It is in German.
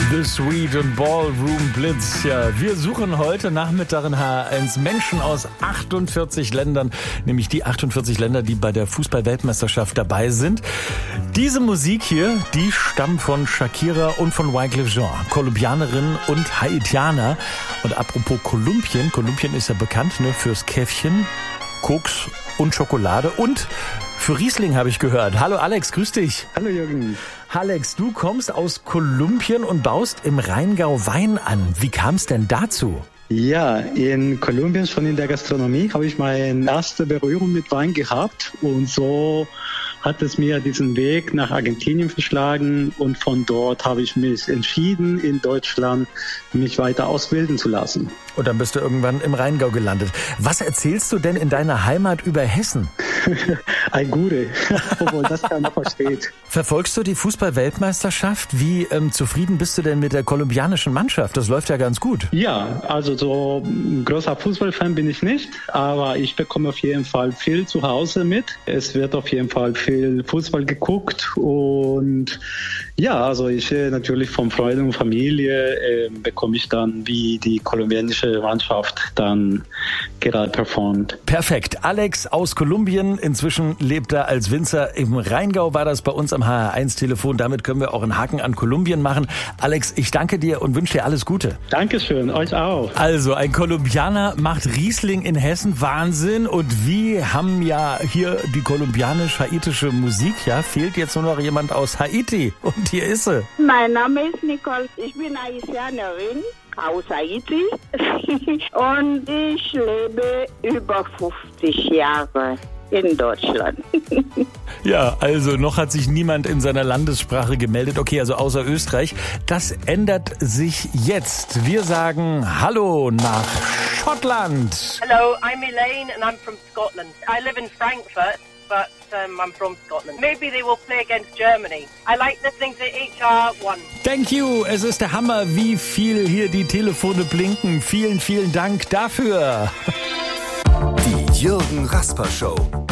The Sweet und Ballroom Blitz. Ja, wir suchen heute Nachmittag in H1 Menschen aus 48 Ländern, nämlich die 48 Länder, die bei der Fußball-Weltmeisterschaft dabei sind. Diese Musik hier, die stammt von Shakira und von Wyclef Jean, Kolumbianerin und Haitianer. Und apropos Kolumbien, Kolumbien ist ja bekannt fürs Käffchen, Koks und Schokolade und für Riesling habe ich gehört. Hallo Alex, grüß dich. Hallo Jürgen. Alex, du kommst aus Kolumbien und baust im Rheingau Wein an. Wie kam es denn dazu? Ja, in Kolumbien, schon in der Gastronomie, habe ich meine erste Berührung mit Wein gehabt. Und so hat es mir diesen Weg nach Argentinien verschlagen. Und von dort habe ich mich entschieden, in Deutschland mich weiter ausbilden zu lassen. Und dann bist du irgendwann im Rheingau gelandet. Was erzählst du denn in deiner Heimat über Hessen? Ein Gute, obwohl das keiner versteht. Verfolgst du die Fußball-Weltmeisterschaft? Wie zufrieden bist du denn mit der kolumbianischen Mannschaft? Das läuft ja ganz gut. Ja, also so ein großer Fußballfan bin ich nicht, aber ich bekomme auf jeden Fall viel zu Hause mit. Es wird auf jeden Fall viel Fußball geguckt und ja, also ich natürlich von Freunden und Familie bekomme ich dann, wie die kolumbianische Mannschaft dann gerade performt. Perfekt. Alex aus Kolumbien, inzwischen lebt er als Winzer im Rheingau, war das bei uns am HR1-Telefon. Damit können wir auch einen Haken an Kolumbien machen. Alex, ich danke dir und wünsche dir alles Gute. Dankeschön, euch auch. Also, ein Kolumbianer macht Riesling in Hessen, Wahnsinn. Und wir haben ja hier die kolumbianisch-haitische Musik, ja, fehlt jetzt nur noch jemand aus Haiti. Und hier ist sie. Mein Name ist Nicole, ich bin Haitianerin aus Haiti und ich lebe über 50 Jahre in Deutschland. Ja, also noch hat sich niemand in seiner Landessprache gemeldet. Okay, also außer Österreich. Das ändert sich jetzt. Wir sagen Hallo nach Schottland. Hello, I'm Elaine and I'm from Scotland. I live in Frankfurt, but I'm from Scotland. Maybe they will play against Germany. I like listening to HR1. Thank you. Es ist der Hammer, wie viel hier die Telefone blinken. Vielen, vielen Dank dafür. Die Jürgen Rasper Show.